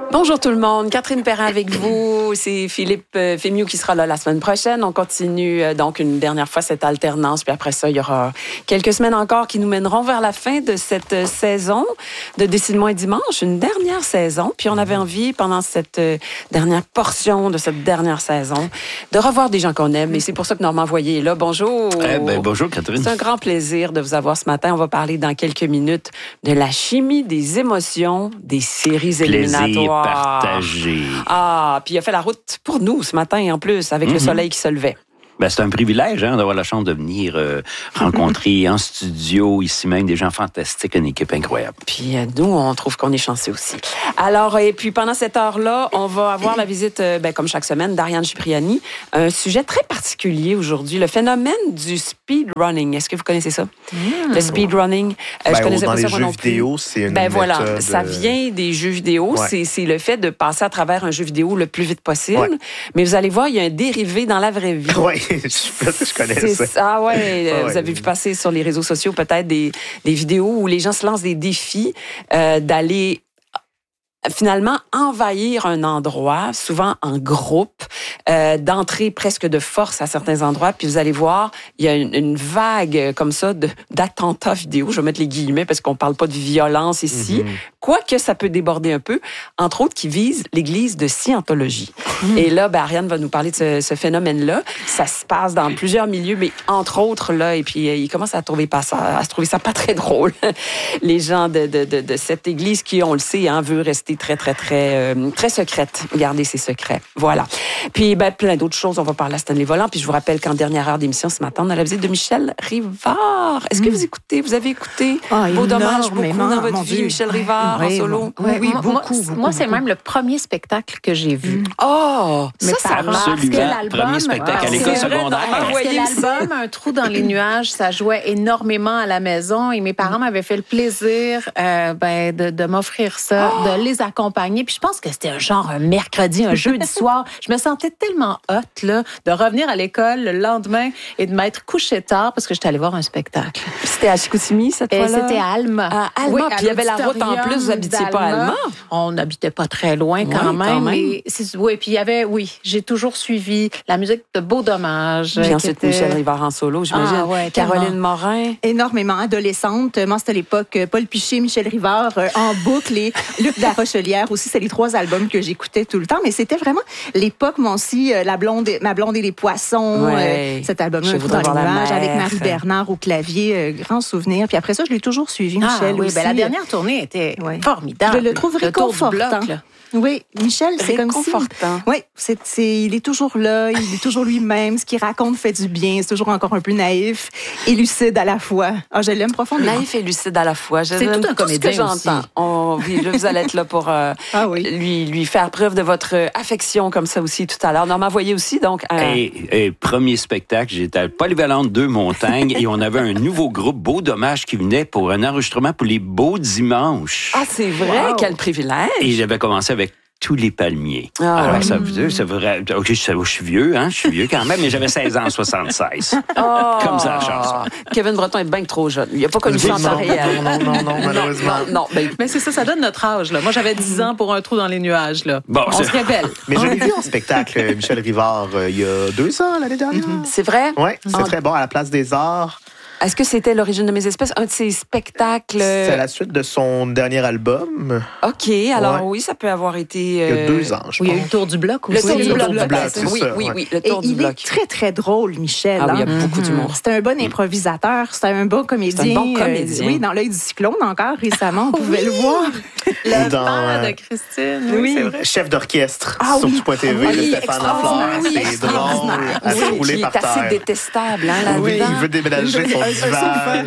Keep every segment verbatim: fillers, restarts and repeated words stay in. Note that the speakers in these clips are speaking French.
Bonjour tout le monde, Catherine Perrin avec vous. C'est Philippe euh, Fémieux qui sera là la semaine prochaine. On continue euh, donc une dernière fois cette alternance, puis après ça, il y aura quelques semaines encore qui nous mèneront vers la fin de cette euh, saison de Décide-moi dimanche, une dernière saison. Puis on avait envie, pendant cette euh, dernière portion de cette dernière saison, de revoir des gens qu'on aime. Et c'est pour ça que Normand Voyer est là. Bonjour. Eh ben, bonjour Catherine. C'est un grand plaisir de vous avoir ce matin. On va parler dans quelques minutes de la chimie des émotions des séries Plaisir éliminatoires. partagé. Ah, puis il a fait la route pour nous ce matin en plus, avec mm-hmm. le soleil qui se levait. Ben, c'est un privilège hein, d'avoir la chance de venir euh, rencontrer en studio, ici même, des gens fantastiques, une équipe incroyable. Puis euh, nous, on trouve qu'on est chanceux aussi. Alors, et puis pendant cette heure-là, on va avoir la visite, euh, ben, comme chaque semaine, d'Ariane Cipriani. Un sujet très particulier aujourd'hui, le phénomène du speedrunning. Est-ce que vous connaissez ça? Mmh. Le speedrunning. Euh, ben, je connaissais dans pas les ça jeux vidéo, c'est une ben, voilà, méthode... ça vient des jeux vidéo. Ouais. C'est, c'est le fait de passer à travers un jeu vidéo le plus vite possible. Ouais. Mais vous allez voir, il y a un dérivé dans la vraie vie. Oui. Je connais c'est ça. ça. Ah ouais, ah ouais. Vous avez vu passer sur les réseaux sociaux peut-être des, des vidéos où les gens se lancent des défis euh, d'aller finalement envahir un endroit, souvent en groupe, euh, d'entrer presque de force à certains endroits. Puis vous allez voir, il y a une, une vague comme ça de, d'attentats vidéo. Je vais mettre les guillemets parce qu'on parle pas de violence ici. Mm-hmm. Quoique ça peut déborder un peu, entre autres qui vise l'Église de Scientologie. Mm. Et là, ben, Ariane va nous parler de ce, ce phénomène-là. Ça se passe dans plusieurs milieux, mais entre autres, là, et puis euh, il commence à, trouver pas ça, à se trouver ça pas très drôle. Les gens de, de, de, de cette Église qui, on le sait, hein, veut rester très, très, très, euh, très secrète, garder ses secrets. Voilà. Puis, ben, plein d'autres choses. On va parler à Stanley Volant. Puis, je vous rappelle qu'en dernière heure d'émission ce matin, on a la visite de Michel Rivard. Est-ce que vous écoutez, vous avez écouté oh, Beau dommage beaucoup dans votre vie, Dieu. Michel Rivard oui, en solo? Oui, oui moi, beaucoup, moi, beaucoup. Moi, c'est beaucoup. Même le premier spectacle que j'ai vu. Oh! Mes ça, parents, ça parce que l'album... Premier spectacle à l'école secondaire. Parce que l'album Un trou dans les nuages, ça jouait énormément à la maison et mes parents m'avaient fait le plaisir euh, ben, de, de m'offrir ça, oh! de les accompagner. Puis je pense que c'était un genre un mercredi, un jeudi soir. Je me sentais tellement hot là, de revenir à l'école le lendemain et de m'être couchée tard parce que j'étais allée voir un spectacle. C'était à Chicoutimi, cette fois-là? C'était à Alma. À Alma, oui, puis il y avait la route en plus, vous n'habitiez pas à Alma? On n'habitait pas très loin quand, oui, même, quand même. Mais c'est, oui, puis il y avait, oui, j'ai toujours suivi la musique de Beau dommage. Puis ensuite, était... Michel Rivard en solo, j'imagine. Ah, ouais, Caroline tellement. Morin. Énormément, adolescente. Moi, c'était à l'époque Paul Piché, Michel Rivard, euh, en boucle, et Luc de la Rochelière aussi. C'est les trois albums que j'écoutais tout le temps. Mais c'était vraiment l'époque, moi aussi, euh, la blonde, Ma blonde et les poissons. Ouais. Euh, cet album-là, Un trou dans les nuages, avec Marie Bernard au clavier. Euh, grand souvenir. Puis après ça, je l'ai toujours suivi, Michel. Ah, oui, aussi. Ben, la dernière tournée était ouais. formidable. Je le trouve réconfortant. Le bloc, oui, Michel, c'est comme si... Oui, c'est, c'est, il est toujours là, il est toujours lui-même. Ce qu'il raconte fait du bien. C'est toujours encore un peu naïf et lucide à la fois. Ah, je l'aime profondément. Naïf et lucide à la fois. Je c'est tout un comédien ce que j'entends. On, oui, là, vous allez être là pour euh, ah, oui. lui, lui faire preuve de votre affection comme ça aussi tout à l'heure. Normand Voyer aussi, donc... Euh... Et, et premier spectacle, j'étais à Polyvalente deux Montagnes et on avait un nouveau groupe Beau dommage qui venait pour un enregistrement pour les Beaux dimanches. Ah, c'est vrai? Wow. Quel privilège! Et j'avais commencé avec Tous les palmiers. Ah, Alors, ouais. ça veut dire, c'est vrai. OK, je, je suis vieux, hein, je suis vieux quand même, mais j'avais seize ans en soixante-seize. Oh, comme ça, la chanson. Kevin Breton est bien trop jeune. Il n'a pas connu ça en temps réel. Non, non, non, non, malheureusement. Non, non, ben... Mais c'est ça, ça donne notre âge, là. Moi, j'avais dix ans pour Un trou dans les nuages, là. Bon, on c'est... se révèle. Mais je l'ai vu en spectacle, Michel Rivard, euh, il y a deux ans, l'année dernière. Mm-hmm. C'est vrai? Oui, c'est en... très bon, à la Place des Arts. Est-ce que c'était L'origine de mes espèces, un de ses spectacles? C'est la suite de son dernier album. OK, alors ouais. oui, ça peut avoir été... Euh... Il y a deux ans, je oui, pense. Il y a eu le Tour du bloc aussi. Le Tour oui, du bloc, bloc, bloc c'est oui, ça, oui, ouais. oui, le Tour Et du il bloc. est très, très drôle, Michel. Ah oui, il y a hein? beaucoup d'humour. C'est un bon improvisateur, c'est un bon comédien. C'est un bon comédien. Euh, oui, dans L'œil du cyclone encore récemment, on pouvait oui. le voir. Le dans, père de Christine. Oui, c'est vrai. Chef d'orchestre ah, sur oui. du point T V, oui, de Stéphane Lafleur. Oui, c'est drôle, à se rouler par terre. C'est assez détestable, hein, là-dedans. Oui, il veut déménager son divan.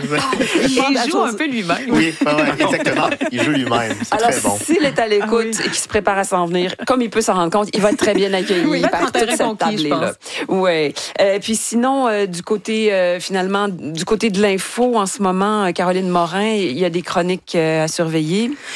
Il joue un peu lui-même. Oui, ouais, exactement. Il joue lui-même. C'est alors, très bon. S'il est à l'écoute ah, oui. et qu'il se prépare à s'en venir, comme il peut s'en rendre compte, il va être très bien accueilli oui, par toute cette table-là. Oui. Euh, puis sinon, euh, du côté, euh, finalement, du côté de l'info, en ce moment, Caroline Morin, il y a des chroniques euh, à surveiller. Oui,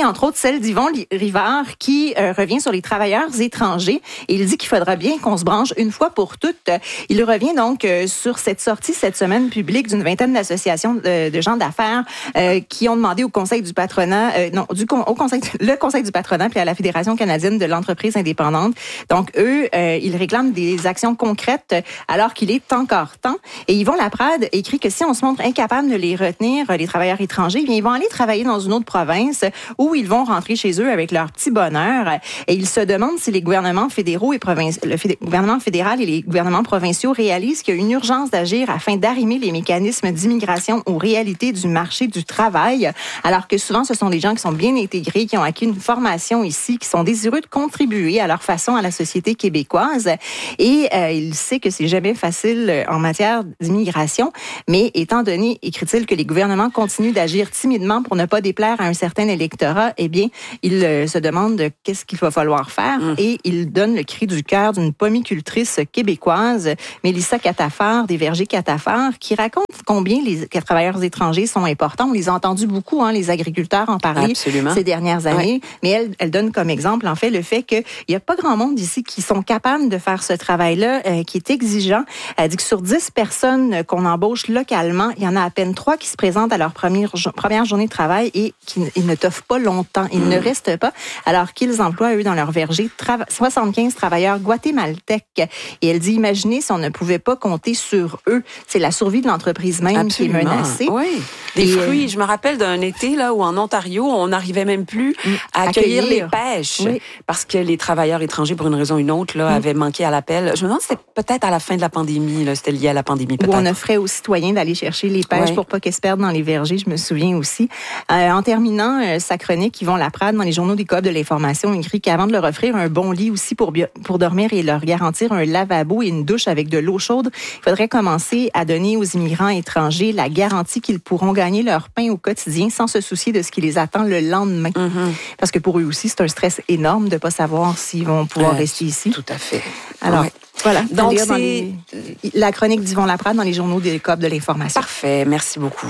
puis entre autres celle d'Yvon Rivard qui euh, revient sur les travailleurs étrangers et il dit qu'il faudra bien qu'on se branche une fois pour toutes. Il revient donc euh, sur cette sortie cette semaine publique d'une vingtaine d'associations de, de gens d'affaires euh, qui ont demandé au Conseil du patronat, euh, non, du au Conseil, le Conseil du patronat puis à la Fédération canadienne de l'entreprise indépendante. Donc eux, euh, ils réclament des actions concrètes alors qu'il est encore temps. Et Yvon Laprade écrit que si on se montre incapable de les retenir, les travailleurs étrangers, bien, ils vont aller travailler dans une autre province où ils vont rentrer chez eux avec leur petit bonheur. Et il se demande si les gouvernements fédéraux et provinci- le fédé- gouvernement fédéral et les gouvernements provinciaux réalisent qu'il y a une urgence d'agir afin d'arrimer les mécanismes d'immigration aux réalités du marché du travail, alors que souvent ce sont des gens qui sont bien intégrés, qui ont acquis une formation ici, qui sont désireux de contribuer à leur façon à la société québécoise. Et euh, il sait que c'est jamais facile en matière d'immigration, mais étant donné, écrit-il, que les gouvernements continuent d'agir timidement pour ne pas déplaire à un certain électorat, eh bien, il euh, se demande de qu'est-ce qu'il va falloir faire mmh. et il donne le cri du cœur d'une pomicultrice québécoise, Mélissa Catafard, des Vergers Catafard, qui raconte combien les travailleurs étrangers sont importants. On les a entendus beaucoup, hein, les agriculteurs en parler Absolument. Ces dernières années, ouais. mais elle, elle donne comme exemple, en fait, le fait qu'il n'y a pas grand monde ici qui sont capables de faire ce travail-là, euh, qui est exigeant. Elle dit que sur dix personnes qu'on embauche localement, il y en a à peine trois qui se présentent à leur première, première journée de travail et qui ils ne t'offrent pas longtemps. Ils mmh. ne restent pas, alors qu'ils emploient, eux, dans leur verger, tra- soixante-quinze travailleurs guatémaltèques. Et elle dit, imaginez si on ne pouvait pas compter sur eux. C'est la survie de l'entreprise même Absolument. Qui est menacée. Oui. Des et fruits. Euh... Je me rappelle d'un été là où en Ontario, on n'arrivait même plus mmh. à accueillir, accueillir les pêches oui. parce que les travailleurs étrangers, pour une raison ou une autre, là, mmh. avaient manqué à l'appel. Je me demande si c'était peut-être à la fin de la pandémie. Là, c'était lié à la pandémie, peut-être. Où on offrait aux citoyens d'aller chercher les pêches oui. pour pas qu'elles se perdent dans les vergers, je me souviens aussi. Euh, en terminant euh, sa chronique, Yvon Laprade, dans les journaux des coop de l'information, écrit qu'avant de leur offrir un bon lit aussi pour, bio- pour dormir et leur garantir un lavabo et une douche avec de l'eau chaude, il faudrait commencer à donner aux immigrants étrangers la garantie qu'ils pourront gagner leur pain au quotidien sans se soucier de ce qui les attend le lendemain. Mm-hmm. Parce que pour eux aussi, c'est un stress énorme de ne pas savoir s'ils vont pouvoir euh, rester ici. Tout à fait. Alors, ouais. Voilà, donc c'est les, la chronique d'Yvon Laprade dans les journaux des coop de l'information. Parfait, merci beaucoup.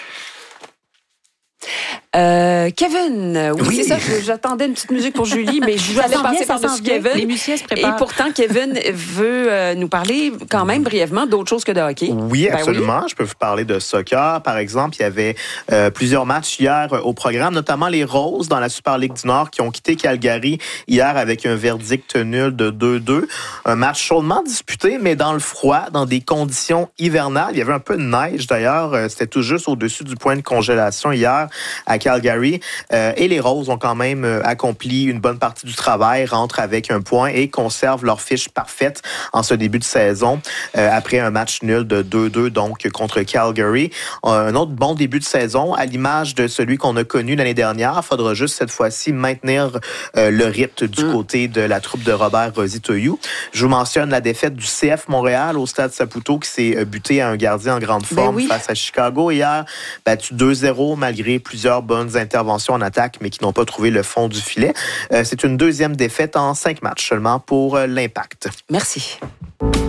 Euh, Kevin, oui, oui. c'est ça, j'attendais une petite musique pour Julie, mais je voulais passer par-dessus Kevin. Les musiciens se préparent. Et pourtant, Kevin veut euh, nous parler quand même brièvement d'autre chose que de hockey. Oui, absolument. Ben oui. Je peux vous parler de soccer. Par exemple, il y avait euh, plusieurs matchs hier au programme, notamment les Roses dans la Super Ligue du Nord qui ont quitté Calgary hier avec un verdict nul de deux deux. Un match chaudement disputé, mais dans le froid, dans des conditions hivernales. Il y avait un peu de neige d'ailleurs. C'était tout juste au-dessus du point de congélation hier à Calgary. Euh, et les Roses ont quand même euh, accompli une bonne partie du travail, rentrent avec un point et conservent leur fiche parfaite en ce début de saison euh, après un match nul de deux deux donc contre Calgary. Euh, un autre bon début de saison à l'image de celui qu'on a connu l'année dernière. Il faudra juste cette fois-ci maintenir euh, le rythme du mmh. côté de la troupe de Robert Rositoyou. Je vous mentionne la défaite du C F Montréal au Stade Saputo qui s'est buté à un gardien en grande forme ben oui. face à Chicago hier. Battu deux zéro malgré plusieurs bonnes interventions en attaque, mais qui n'ont pas trouvé le fond du filet. Euh, c'est une deuxième défaite en cinq matchs seulement pour euh, l'Impact. Merci.